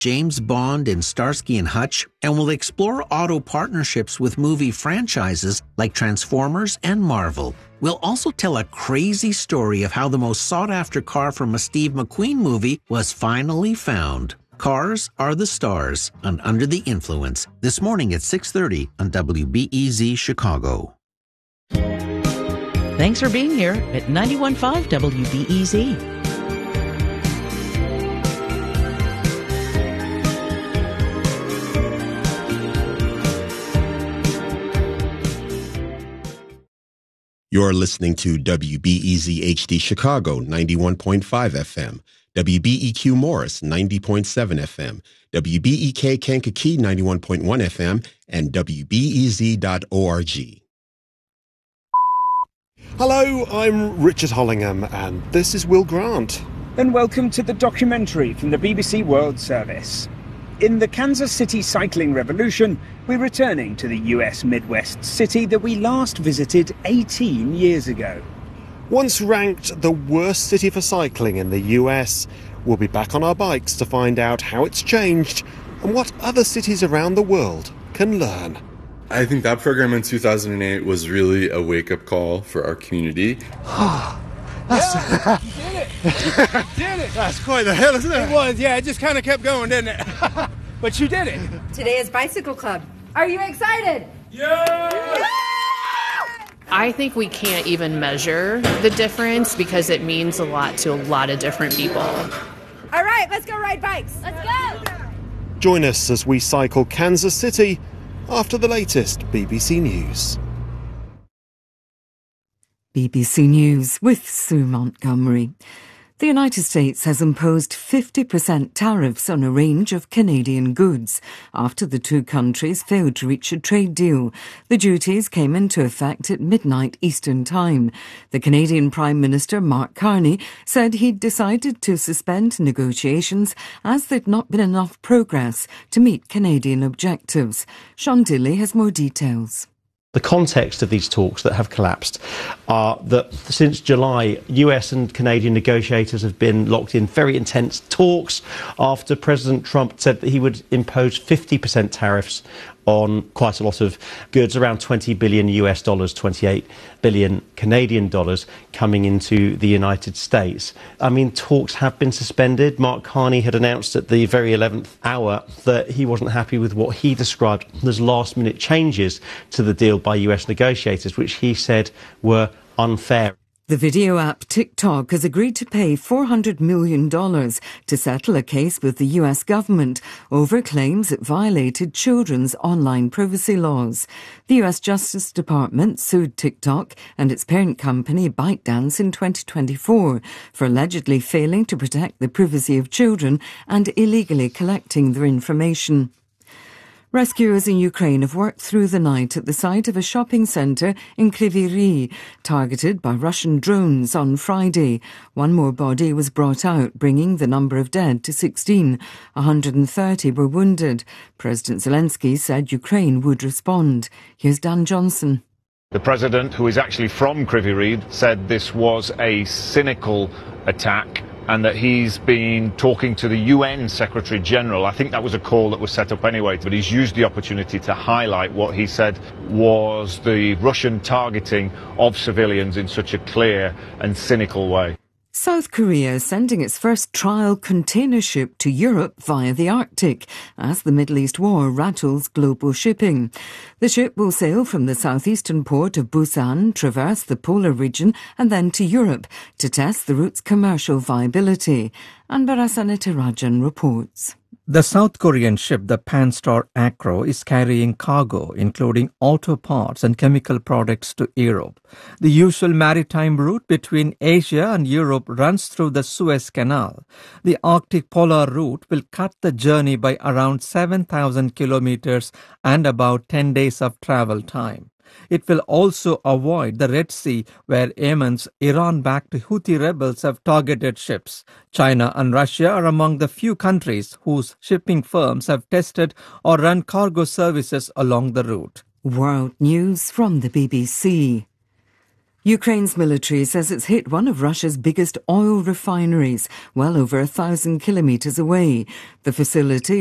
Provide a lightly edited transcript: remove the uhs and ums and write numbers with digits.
James Bond and Starsky and Hutch, and will explore auto partnerships with movie franchises like Transformers and Marvel. We'll also tell a crazy story of how the most sought-after car from a Steve McQueen movie was finally found. Cars Are the Stars on Under the Influence, this morning at 6:30 on WBEZ Chicago. Thanks for being here at 91.5 WBEZ. You're listening to WBEZ HD Chicago 91.5 FM, WBEQ Morris 90.7 FM, WBEK Kankakee 91.1 FM, and WBEZ.org. Hello, I'm Richard Hollingham, and this is Will Grant. And welcome to the documentary from the BBC World Service. In the Kansas City cycling revolution, we're returning to the US Midwest city that we last visited 18 years ago. Once ranked the worst city for cycling in the US, we'll be back on our bikes to find out how it's changed and what other cities around the world can learn. I think that program in 2008 was really a wake-up call for our community. You did it! You did it! That's quite the hill, isn't it? It was, yeah. It just kind of kept going, didn't it? But you did it. Today is Bicycle Club. Are you excited? Yeah! I think we can't even measure the difference because it means a lot to a lot of different people. All right, let's go ride bikes. Let's go! Join us as we cycle Kansas City after the latest BBC News. BBC News with Sue Montgomery. The United States has imposed 50% tariffs on a range of Canadian goods after the two countries failed to reach a trade deal. The duties came into effect at midnight Eastern Time. The Canadian Prime Minister, Mark Carney, said he'd decided to suspend negotiations as there'd not been enough progress to meet Canadian objectives. Sean Dilley has more details. The context of these talks that have collapsed are that since July, US and Canadian negotiators have been locked in very intense talks after President Trump said that he would impose 50% tariffs on quite a lot of goods, around $20 billion US dollars, 28 billion Canadian dollars coming into the United States. I mean, talks have been suspended. Mark Carney had announced at the very 11th hour that he wasn't happy with what he described as last-minute changes to the deal by US negotiators, which he said were unfair. The video app TikTok has agreed to pay $400 million to settle a case with the US government over claims it violated children's online privacy laws. The US Justice Department sued TikTok and its parent company ByteDance in 2024 for allegedly failing to protect the privacy of children and illegally collecting their information. Rescuers in Ukraine have worked through the night at the site of a shopping centre in Kryvyi Rih, targeted by Russian drones on Friday. One more body was brought out, bringing the number of dead to 16. 130 were wounded. President Zelensky said Ukraine would respond. Here's Dan Johnson. The president, who is actually from Kryvyi Rih, said this was a cynical attack and that he's been talking to the UN Secretary General. I think that was a call that was set up anyway, but he's used the opportunity to highlight what he said was the Russian targeting of civilians in such a clear and cynical way. South Korea is sending its first trial container ship to Europe via the Arctic as the Middle East war rattles global shipping. The ship will sail from the southeastern port of Busan, traverse the polar region and then to Europe to test the route's commercial viability. Anbara Nitarajan reports. The South Korean ship, the Panstar Acro, is carrying cargo, including auto parts and chemical products, to Europe. The usual maritime route between Asia and Europe runs through the Suez Canal. The Arctic Polar Route will cut the journey by around 7,000 kilometers and about 10 days of travel time. It will also avoid the Red Sea, where Yemen's Iran-backed Houthi rebels have targeted ships. China and Russia are among the few countries whose shipping firms have tested or run cargo services along the route. World News from the BBC. Ukraine's military says it's hit one of Russia's biggest oil refineries, well over 1,000 kilometres away. The facility